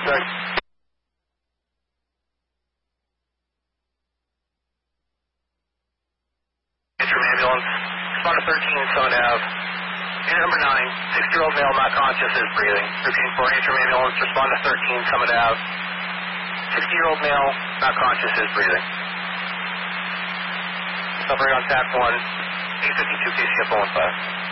Good. Interim ambulance. Respond to 13, Summit Ave. Unit number 9, 60-year-old male not conscious is breathing. Routine for interim ambulance. Respond to 13, Summit Ave. 60-year-old male not conscious is breathing. Suffering on TAC 1, 852 KCF 15.